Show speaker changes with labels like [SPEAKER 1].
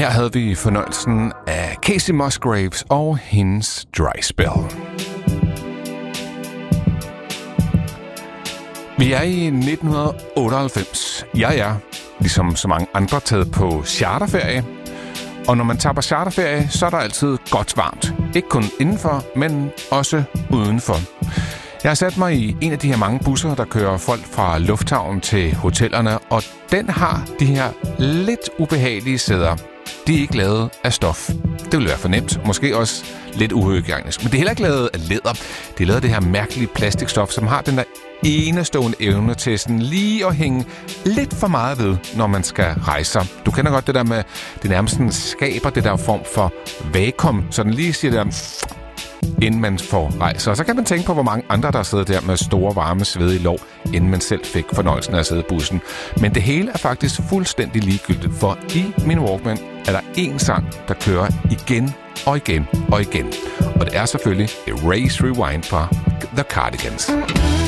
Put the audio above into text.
[SPEAKER 1] Her havde vi fornøjelsen af Casey Musgraves og hendes Dry Spell. Vi er i 1998. Jeg er, ligesom så mange andre, taget på charterferie. Og når man tager på charterferie, så er der altid godt varmt. Ikke kun indenfor, men også udenfor. Jeg har sat mig i en af de her mange busser, der kører folk fra lufthavnen til hotellerne, og den har de her lidt ubehagelige sæder. De er ikke lavet af stof. Det vil være for nemt, måske også lidt uhygiejnisk. Men det er heller ikke lavet af læder. Det er lavet af det her mærkelige plastikstof, som har den der enestående evne til sådan lige at hænge lidt for meget ved, når man skal rejse sig. Du kender godt det der med, det nærmest sådan skaber det der form for vakuum, så den lige siger det der, inden man får rejser. Og så kan man tænke på, hvor mange andre, der sidder der med store, varme, svedige lår, inden man selv fik fornøjelsen af at sidde i bussen. Men det hele er faktisk fuldstændig ligegyldigt, for i min Walkman er der én sang, der kører igen og igen og igen. Og det er selvfølgelig Erase Rewind fra The Cardigans.